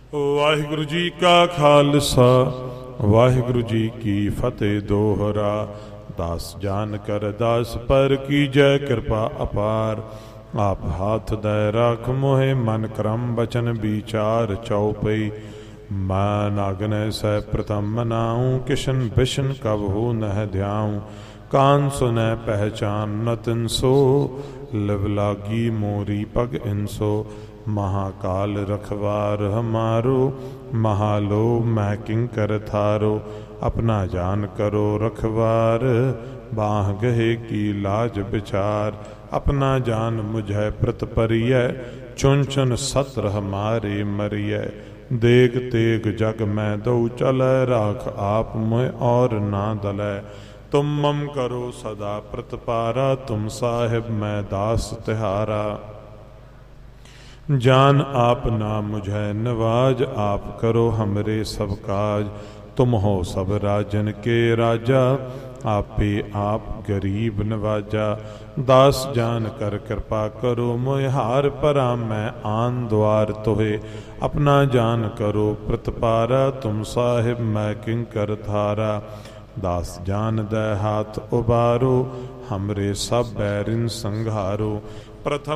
ਵਾਹਿਗੁਰੂ ਜੀ ਕਾ ਖਾਲਸਾ ਵਾਹਿਗੁਰੂ ਜੀ ਕੀ ਫਤਿਹ। ਦੋਹਰਾ ਦਾਸ ਜਾਨ ਕਰ ਦਾਸ ਪਰ ਕੀਜੈ ਕਿਰਪਾ ਅਪਾਰ। ਆਪ ਹਾਥ ਦੈ ਰਾਖ ਮੋਹਿ ਮਨ ਕਰਮ ਬਚਨ ਵਿਚਾਰ। ਚਉਪਈ ਮੈਂ ਨਾਗਨੈ ਸਹਿ ਪ੍ਰਥਮ ਮਨਾਉ। ਕਿਸ਼ਨ ਬਿਸ਼ਨ ਕਬ ਹੋ ਨਹਿ ਧਿਆਉ। ਕਾਨ ਸੁਨੈ ਪਹਿਚਾਨ ਨ ਤਿਨਸੋ। ਲਿਵ ਲਾਗੀ ਮੋਰੀ ਪਗ ਇਨਸੋ। महाकाल रखवार हमारो। महालो मैं किंकर थारो। अपना जान करो रखवार। बाह गहे की लाज विचार। अपना जान मुझे प्रत परिय। चुन चुन सत्र हमारे मरिय। देग तेग जग मैं दो चलै। राख आप मोह और ना दलै। तुम मम करो सदा प्रतपारा। तुम साहिब मैं दास तिहारा। जान आप ना मुझे नवाज। आप करो हमरे सब काज। तुम हो सब राजन के राजा। आपे आप गरीब नवाजा। दास जान कर कृपा करो मोहि। हार परा मैं आन द्वार तोहे। अपना जान करो प्रतपारा। तुम साहिब मैं किंकर थारा। दास जान दे हाथ उबारो। हमरे सब बैरिन संघारो। प्रथम